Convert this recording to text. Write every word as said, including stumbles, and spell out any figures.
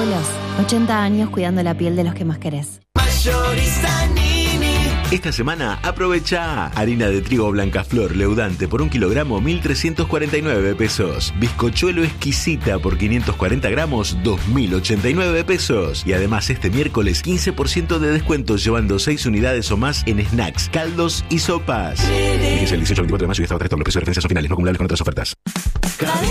Paulos, ochenta años cuidando la piel de los que más querés. Mayorista Nini. Esta semana aprovecha harina de trigo Blancaflor leudante por un kilogramo mil trescientos cuarenta y nueve pesos. Bizcochuelo exquisita por quinientos cuarenta gramos dos mil ochenta y nueve pesos. Y además este miércoles quince por ciento de descuento llevando seis unidades o más en snacks, caldos y sopas. Fíjense el dieciocho al veinticuatro de mayo y hasta otra. Los precios de referencia son finales, no acumulables con otras ofertas. Cadena